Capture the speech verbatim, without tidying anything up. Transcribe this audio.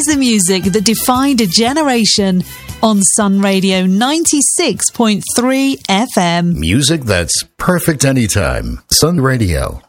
the music that defined a generation on Sun Radio ninety-six point three F M. Music that's perfect anytime. Sun Radio.